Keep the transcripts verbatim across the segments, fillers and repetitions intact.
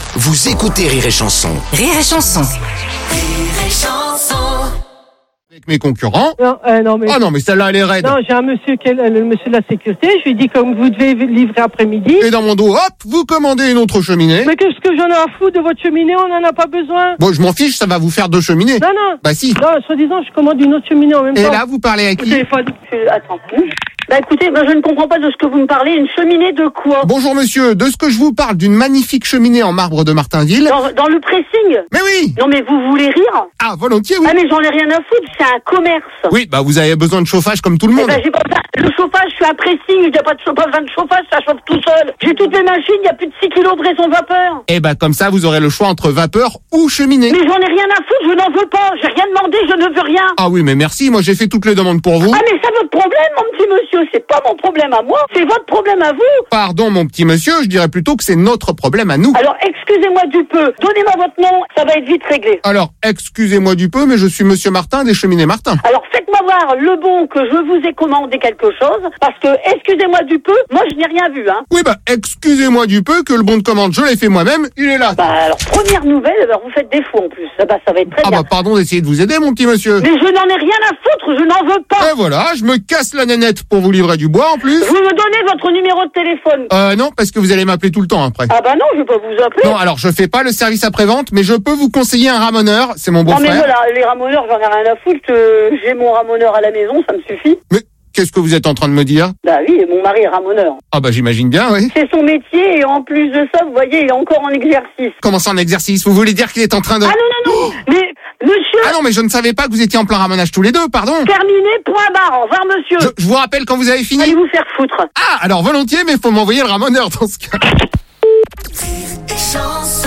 Vous écoutez Rire et Chanson. Rire et Chanson. Rire et Chanson. Avec mes concurrents. Non, euh, non, mais... Ah non, mais celle-là, elle est raide. Non, j'ai un monsieur, qui est le le monsieur de la sécurité, je lui dis comme vous devez livrer après-midi. Et dans mon dos, hop, vous commandez une autre cheminée. Mais qu'est-ce que j'en ai à foutre de votre cheminée, on n'en a pas besoin. Bon, je m'en fiche, ça va vous faire deux cheminées. Non, non. Bah si. Non, soi-disant, je commande une autre cheminée en même Et temps. là, vous parlez à Au qui? téléphone. Attends. Bah écoutez, bah, je ne comprends pas de ce que vous me parlez. Une cheminée de quoi? Bonjour monsieur, de ce que je vous parle d'une magnifique cheminée en marbre de Martinville. Dans, dans le pressing? Mais oui. Non mais vous voulez rire? Ah, volontiers, oui. Ah mais j'en ai rien à foutre, c'est un commerce. Oui, bah vous avez besoin de chauffage comme tout le Eh monde. ben, j'ai pas besoin- le chauffage, je suis un pressing, il n'y a pas de chauffage, besoin de chauffage, ça chauffe tout seul. J'ai toutes les machines, il y a plus de six kilos de pression vapeur. Et bah comme ça, vous aurez le choix entre vapeur ou cheminée. Mais j'en ai rien à foutre, je n'en veux pas. J'ai rien demandé, je ne veux rien. Ah oui, mais merci, moi j'ai fait toutes les demandes pour vous. Ah mais c'est votre problème, mon petit monsieur, c'est pas mon problème à moi, c'est votre problème à vous. Pardon mon petit monsieur, je dirais plutôt que c'est notre problème à nous. Alors excusez-moi du peu, donnez-moi votre nom, ça va être vite réglé. Alors, excusez-moi du peu, mais je suis monsieur Martin des Cheminées Martin. Alors faites-moi voir le bon que je vous ai commandé quelque chose, parce que, excusez-moi du peu, moi je n'ai rien vu, hein. Oui, bah excusez-moi du peu que le bon de commande, je l'ai fait moi-même, il est là. Bah alors, première nouvelle, alors vous faites défaut en plus, ah bah ça va être très Ah bien. bah pardon d'essayer de vous aider mon petit monsieur. Mais je n'en ai rien à foutre, je n'en veux pas. Et voilà, je me casse la nénette pour vous livrer du bois en plus. Vous me donnez votre numéro de téléphone. Euh non, parce que vous allez m'appeler tout le temps après. Ah bah non, je vais pas vous appeler. Non, alors je fais pas le service après-vente, mais je peux vous conseiller un ramoneur, c'est mon Non mais beau-frère. voilà, les ramoneurs, j'en ai rien à foutre, euh, j'ai mon ramoneur à la maison, ça me suffit. Mais qu'est-ce que vous êtes en train de me dire? Bah oui, mon mari est ramoneur. Ah bah j'imagine bien, oui. C'est son métier et en plus de ça, vous voyez, il est encore en exercice. Comment ça en exercice? Vous voulez dire qu'il est en train de... Ah non, non, non, mais monsieur, Ah non, mais je ne savais pas que vous étiez en plein ramonage tous les deux, pardon. terminé, point barre, au revoir monsieur. Je, je vous rappelle quand vous avez fini. Allez vous faire foutre. Ah, alors volontiers, mais faut m'envoyer le ramoneur dans ce cas. Rire et Chanson.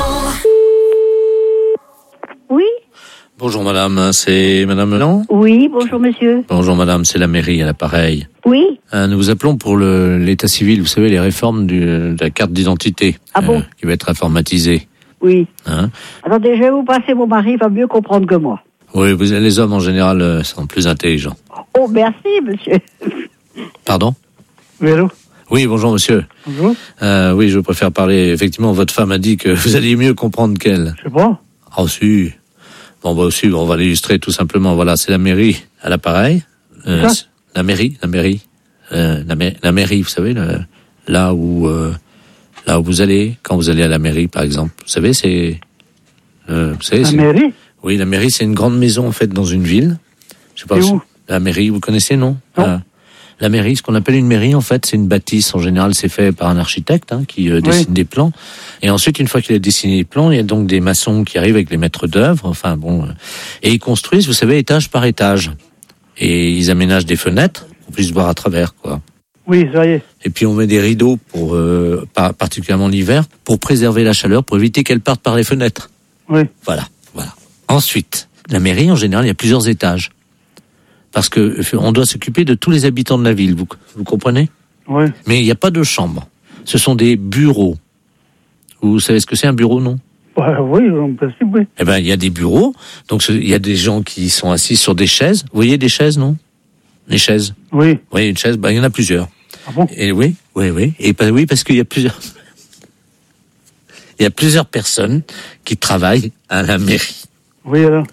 Oui, Bonjour madame, c'est madame Lan. oui, bonjour monsieur. Bonjour madame, c'est la mairie à l'appareil. Oui, Euh, nous vous appelons pour le, l'état civil, vous savez, les réformes du, de la carte d'identité. Ah bon Qui va être informatisée. oui. Hein. Attendez, je vais vous passer mon mari, il va mieux comprendre que moi. Oui, vous, les hommes en général euh, sont plus intelligents. Oh, merci monsieur. Pardon? Oui, allô? Oui, bonjour monsieur. Bonjour. Euh, oui, je préfère parler. Effectivement, votre femme a dit que vous alliez mieux comprendre qu'elle. Je sais pas. Ah si. Bon, bah aussi, on va l'illustrer tout simplement. Voilà, c'est la mairie à l'appareil. Euh, Ça c'est- la mairie, la mairie. Euh, la, ma- la mairie, vous savez, le- là où euh, là où vous allez, quand vous allez à la mairie, par exemple. Vous savez, c'est... Euh, vous savez, La c'est- mairie? Oui, la mairie, c'est une grande maison, en fait, dans une ville. Je sais pas C'est si- où? La mairie, vous connaissez, non? Non. Euh, la mairie, ce qu'on appelle une mairie, en fait, c'est une bâtisse. En général, c'est fait par un architecte hein, qui euh, dessine des plans. Et ensuite, une fois qu'il a dessiné les plans, il y a donc des maçons qui arrivent avec les maîtres d'œuvre. Enfin, bon, euh, et ils construisent, vous savez, étage par étage. Et ils aménagent des fenêtres pour qu'on puisse voir à travers, quoi. Oui, ça y est. Et puis on met des rideaux pour, euh, par- particulièrement l'hiver, pour préserver la chaleur, pour éviter qu'elle parte par les fenêtres. Oui. Voilà, voilà. Ensuite, la mairie, en général, il y a plusieurs étages. Parce que euh, on doit s'occuper de tous les habitants de la ville, vous, vous comprenez? Oui. Mais il n'y a pas de chambre. Ce sont des bureaux. Vous savez ce que c'est un bureau, non? Bah, oui, en principe, oui. Eh ben, il y a des bureaux. Donc, ce- il y a des gens qui sont assis sur des chaises. Vous voyez des chaises, non? Les chaises. Oui. Vous voyez une chaise? Ben, il y en a plusieurs. Ah bon? Et oui, oui, oui. Et ben oui, parce qu'il y a plusieurs. Il y a plusieurs personnes qui travaillent à la mairie. Oui, alors?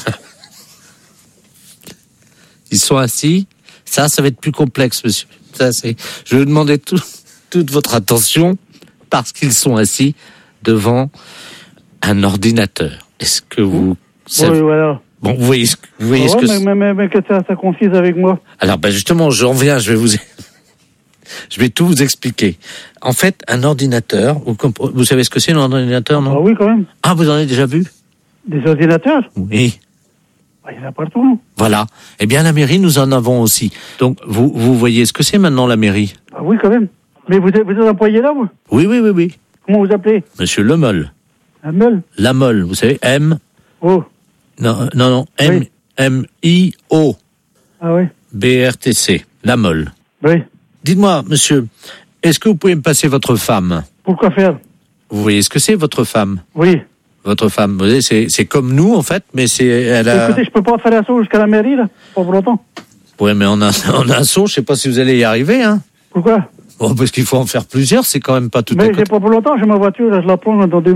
Ils sont assis. Ça, ça va être plus complexe, monsieur. Ça, c'est. Je vais vous demander tout, toute votre attention parce qu'ils sont assis devant un ordinateur. Est-ce que vous savez... Oui, voilà. Bon, vous voyez ce que, vous voyez Ah ce ouais, que mais, c'est. mais, mais, mais que ça, ça confise avec moi. Alors, ben justement, j'en viens. Je vais vous. Je vais tout vous expliquer. En fait, un ordinateur. Vous, comp- vous savez ce que c'est un ordinateur, Ah non? oui, quand même. Ah, vous en avez déjà vu? Des ordinateurs? Oui. Bah, il y en a partout, non? Voilà. Eh bien, la mairie, nous en avons aussi. Donc, vous, vous voyez ce que c'est maintenant, la mairie? Ah oui, quand même. Mais vous êtes, vous êtes employé là, vous? Oui, oui, oui, oui. Comment vous appelez? Monsieur Lemol. Un meule? Lamol, vous savez, M, Oh. non, non, non, M, Oui. M, I, O, Ah oui. B, R, T, C, Lamol. Oui. Dites-moi, monsieur, est-ce que vous pouvez me passer votre femme? Pourquoi faire? Vous voyez ce que c'est, votre femme? Oui. Votre femme, vous voyez, c'est, c'est comme nous, en fait, mais c'est, elle a... Écoutez, je peux pas faire la sauce jusqu'à la mairie, là. Pas pour longtemps. Ouais, mais on a, on a un saut, je sais pas si vous allez y arriver, hein. Pourquoi? Bon, parce qu'il faut en faire plusieurs, c'est quand même pas tout à Mais côté. j'ai pas pour longtemps, j'ai ma voiture, là, je la prends dans deux